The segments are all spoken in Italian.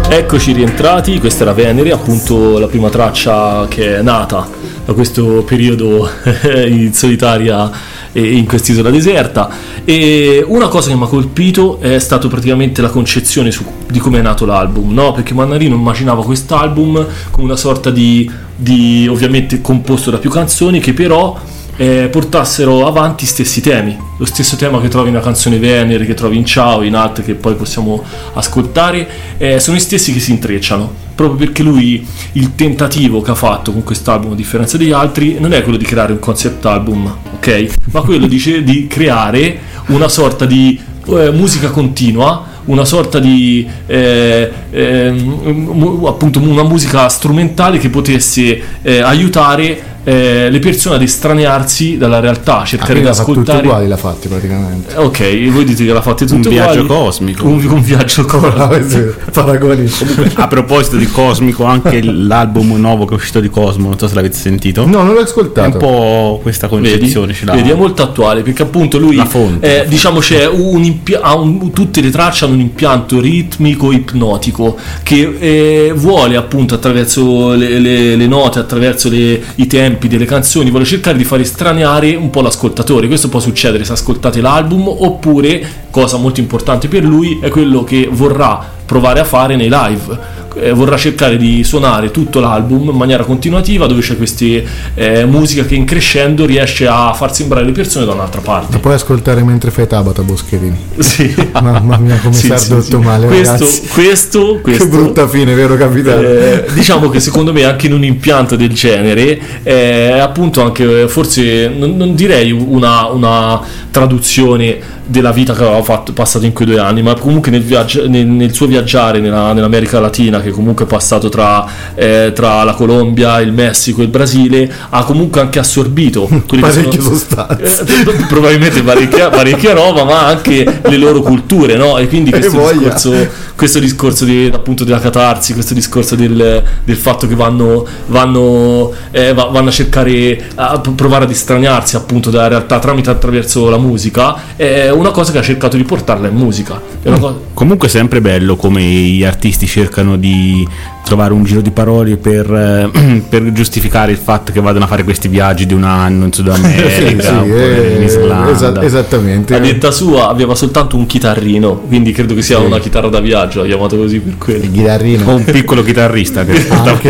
Eccoci rientrati, questa era Venere, appunto la prima traccia che è nata da questo periodo in solitaria in quest'isola deserta. E una cosa che mi ha colpito è stato praticamente la concezione di come è nato l'album, no? Perché Mannarino immaginava quest'album come una sorta di ovviamente composto da più canzoni che però portassero avanti i stessi temi, lo stesso tema che trovi nella canzone Venere, che trovi in Ciao, in altre che poi possiamo ascoltare, sono gli stessi che si intrecciano, proprio perché lui il tentativo che ha fatto con quest'album, a differenza degli altri, non è quello di creare un concept album, ok? Ma quello di creare una sorta di musica continua, una sorta di appunto una musica strumentale che potesse aiutare le persone ad estraniarsi dalla realtà, cercare di ascoltare. Tutti uguali l'ha fatti praticamente. Ok, voi dite che l'ha fatti tutti uguali. Un viaggio cosmico. Un viaggio cosmico. Paragoni. Comunque, a proposito di cosmico, anche l'album nuovo che è uscito di Cosmo, non so se l'avete sentito. No, non l'ho ascoltato. È un po' questa concezione ce l'ha. Vedi, è molto attuale, perché appunto lui, diciamo, c'è tutte le tracce hanno un impianto ritmico ipnotico che vuole appunto attraverso le note, attraverso i tempi delle canzoni, vuole cercare di far estraniare un po' l'ascoltatore. Questo può succedere se ascoltate l'album, oppure, cosa molto importante per lui, è quello che vorrà provare a fare nei live. Vorrà cercare di suonare tutto l'album in maniera continuativa, dove c'è queste musica che in crescendo riesce a far sembrare le persone da un'altra parte. La puoi ascoltare mentre fai Tabata Boscherini. Sì. Mamma mia, come si è ridotto male, questo che brutta fine, vero capitano? Diciamo che secondo me anche in un impianto del genere appunto anche forse non direi una traduzione della vita che aveva passato in quei 2 anni, ma comunque nel suo viaggiare nell'America Latina, che comunque è passato tra la Colombia, il Messico e il Brasile, ha comunque anche assorbito parecchie sostanze, probabilmente parecchia roba, ma anche le loro culture, no? E quindi questo discorso appunto della catarsi, questo discorso del fatto che vanno a cercare a provare ad estraniarsi appunto dalla realtà attraverso la musica, è una cosa che ha cercato di portarla in musica. Comunque è sempre bello come gli artisti cercano di trovare un giro di parole per giustificare il fatto che vadano a fare questi viaggi di un anno in Sud America, in Islanda. Esattamente. A detta sua aveva soltanto un chitarrino, quindi credo che sia una chitarra da viaggio, l'ha chiamato così per quello. Il chitarrino. O un piccolo chitarrista che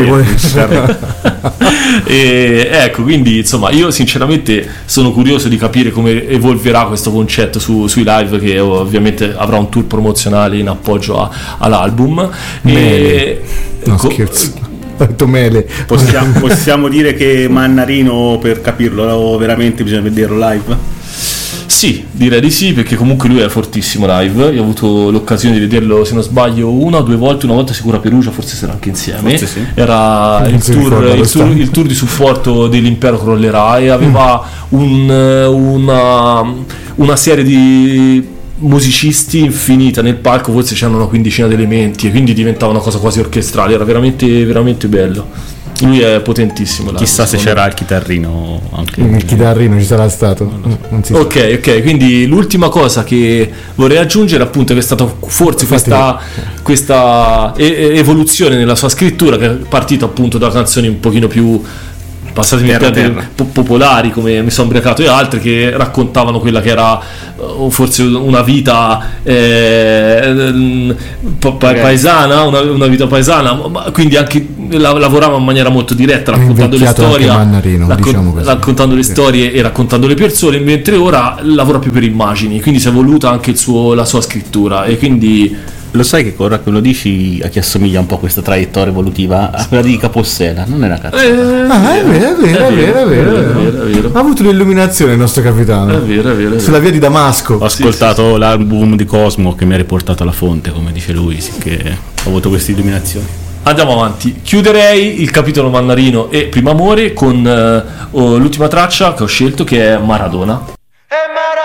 e ecco, quindi insomma io sinceramente sono curioso di capire come evolverà questo concetto sui live, che ovviamente avrà un tour promozionale in appoggio all'album. Scherzo. Mele. Possiamo dire che Mannarino, per capirlo veramente, bisogna vederlo live? Sì, direi di sì, perché comunque lui è fortissimo live. Io ho avuto l'occasione di vederlo, se non sbaglio, 1 o 2 volte. Una volta sicuro a Perugia, forse sarà anche insieme. Sì. Era il tour di supporto dell'Impero crollerà, e aveva una serie di musicisti infinita nel palco, forse c'erano una quindicina di elementi, e quindi diventava una cosa quasi orchestrale. Era veramente veramente bello. Lui è potentissimo. Chissà se c'era il chitarrino anche. Il chitarrino ci sarà stato. Non si sa. Ok, quindi l'ultima cosa che vorrei aggiungere appunto è che è stata forse questa evoluzione nella sua scrittura, che è partita appunto da canzoni un pochino più, passatemi il termine, popolari come Mi sono ubriacato e altre, che raccontavano quella che era forse una vita paesana, una vita paesana, ma quindi anche lavorava in maniera molto diretta, raccontando le storie, raccontando le storie e raccontando le persone, mentre ora lavora più per immagini, quindi si è evoluta anche la sua scrittura. E quindi lo sai che ora che lo dici, a chi assomiglia un po' questa traiettoria evolutiva? A quella di Capossela, non è una cazzata. È vero. Ha avuto un'illuminazione il nostro capitano. È vero. Sulla via di Damasco. Ho ascoltato l'album di Cosmo che mi ha riportato alla fonte, come dice lui, sì, che ho avuto questa illuminazione. Andiamo avanti. Chiuderei il capitolo Mannarino e Primo Amore con l'ultima traccia che ho scelto, che è Maradona.